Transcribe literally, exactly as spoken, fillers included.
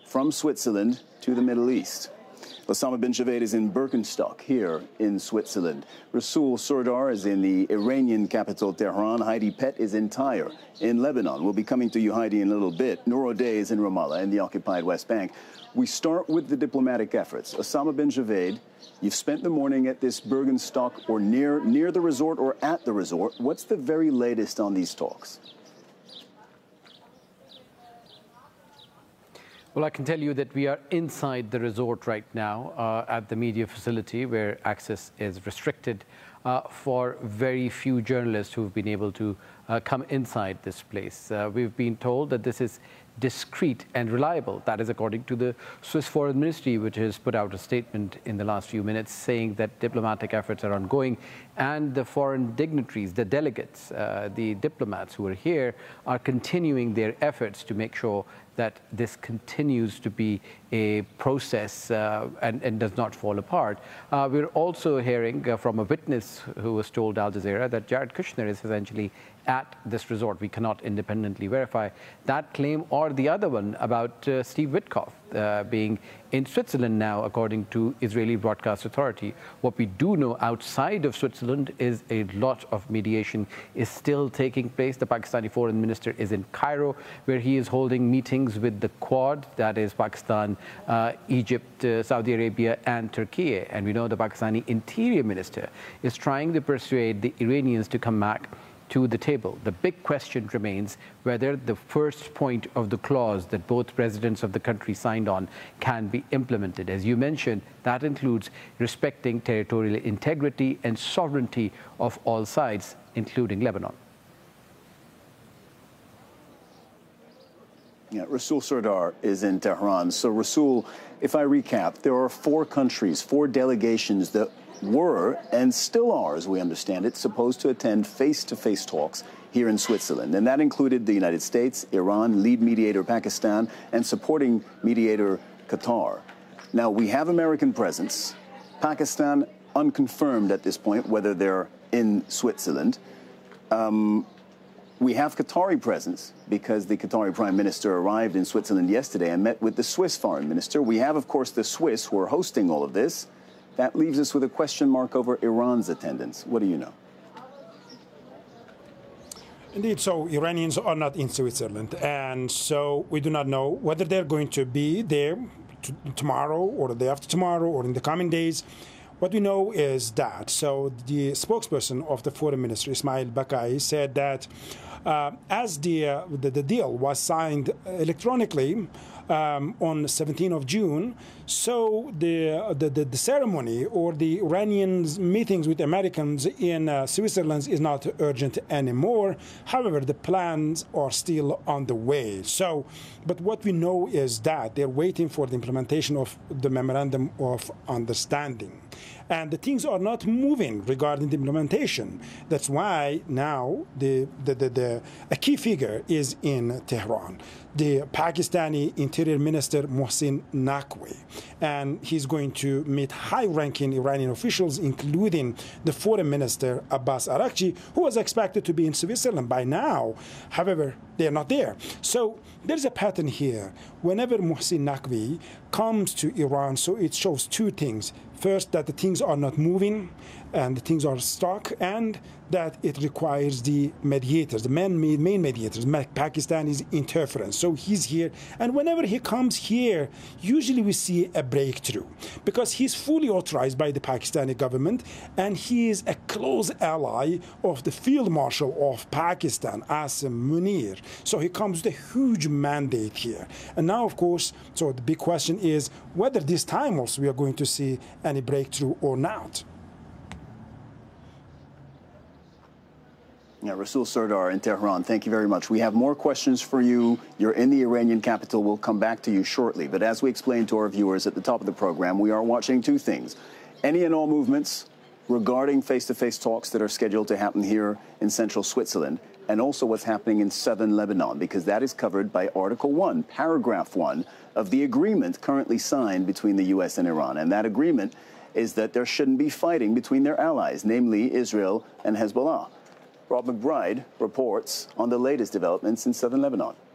from Switzerland to the Middle East. Osama bin Javed is in Birkenstock here in Switzerland. Rasool Serdar is in the Iranian capital, Tehran. Heidi Pett is in Tyre in Lebanon. We'll be coming to you, Heidi, in a little bit. Noor O'Day is in Ramallah in the occupied West Bank. We start with the diplomatic efforts. Osama bin Javed, you've spent the morning at this Birkenstock or near, near the resort or at the resort. What's the very latest on these talks? Well, I can tell you that we are inside the resort right now uh, at the media facility where access is restricted uh, for very few journalists who've been able to uh, come inside this place. Uh, we've been told that this is discreet and reliable. That is according to the Swiss Foreign Ministry, which has put out a statement in the last few minutes saying that diplomatic efforts are ongoing and the foreign dignitaries, the delegates, uh, the diplomats who are here are continuing their efforts to make sure that this continues to be a process uh, and, and does not fall apart. Uh, we're also hearing uh, from a witness who was told Al Jazeera that Jared Kushner is essentially at this resort. We cannot independently verify that claim or the other one about uh, Steve Witkoff uh, being in Switzerland now, according to Israeli Broadcast Authority. What we do know outside of Switzerland is a lot of mediation is still taking place. The Pakistani foreign minister is in Cairo, where he is holding meetings with the Quad, that is Pakistan, uh, Egypt, uh, Saudi Arabia, and Turkey. And we know the Pakistani interior minister is trying to persuade the Iranians to come back to the table. The big question remains whether the first point of the clause that both presidents of the country signed on can be implemented. As you mentioned, that includes respecting territorial integrity and sovereignty of all sides, including Lebanon. Yeah, Rasool Serdar is in Tehran. So, Rasool, if I recap, there are four countries, four delegations that were, and still are, as we understand it, supposed to attend face-to-face talks here in Switzerland. And that included the United States, Iran, lead mediator Pakistan, and supporting mediator Qatar. Now, we have American presence. Pakistan, unconfirmed at this point whether they're in Switzerland. Um, we have Qatari presence because the Qatari Prime Minister arrived in Switzerland yesterday and met with the Swiss Foreign Minister. We have, of course, the Swiss who are hosting all of this. That leaves us with a question mark over Iran's attendance. What do you know? Indeed, so Iranians are not in Switzerland, and so we do not know whether they're going to be there t tomorrow or the day after tomorrow or in the coming days. What we know is that, so the spokesperson of the foreign ministry, Ismail Bakai, said that uh, as the, uh, the the deal was signed electronically um, on the seventeenth of June, so the, the the the ceremony or the Iranians' meetings with Americans in uh, Switzerland is not urgent anymore. However, the plans are still on the way. So, but what we know is that they're waiting for the implementation of the memorandum of understanding. And the things are not moving regarding the implementation. That's why now the, the, the, the a key figure is in Tehran, the Pakistani Interior Minister Mohsin Naqvi. And he's going to meet high-ranking Iranian officials, including the Foreign Minister Abbas Araghchi, who was expected to be in Switzerland by now. However, they're not there. So there's a pattern here. Whenever Mohsin Naqvi comes to Iran, so it shows two things. First, that the things are not moving and the things are stuck, and that it requires the mediators, the main, main mediators, Pakistani's interference. So he's here, and whenever he comes here, usually we see a breakthrough because he's fully authorized by the Pakistani government, and he is a close ally of the Field Marshal of Pakistan, Asim Munir. So he comes with a huge mandate here. And now, of course, so the big question is whether this time also we are going to see any breakthrough or not. Yeah, Rasool Serdar in Tehran, thank you very much. We have more questions for you. You're in the Iranian capital. We'll come back to you shortly. But as we explained to our viewers at the top of the program, we are watching two things. Any and all movements regarding face-to-face talks that are scheduled to happen here in central Switzerland, and also what's happening in southern Lebanon, because that is covered by Article one, Paragraph one of the agreement currently signed between the U S and Iran. And that agreement is that there shouldn't be fighting between their allies, namely Israel and Hezbollah. Rob McBride reports on the latest developments in southern Lebanon.